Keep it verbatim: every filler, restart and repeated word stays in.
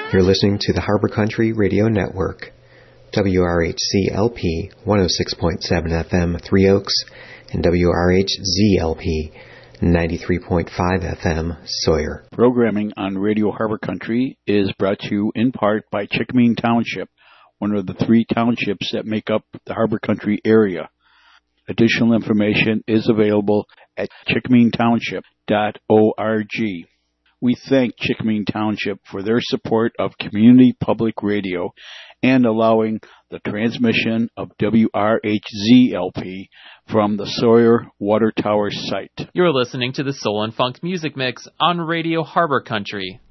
You're listening to the Harbor Country Radio Network, W R H C L P one oh six point seven F M, Three Oaks, and W R H Z L P ninety-three point five F M, Sawyer. Programming on Radio Harbor Country is brought to you in part by Chickamine Township, one of the three townships that make up the Harbor Country area. Additional information is available at chickamine township dot org. We thank Chickamine Township for their support of community public radio and allowing the transmission of W R H Z L P from the Sawyer Water Tower site. You're listening to the Soul and Funk Music Mix on Radio Harbor Country.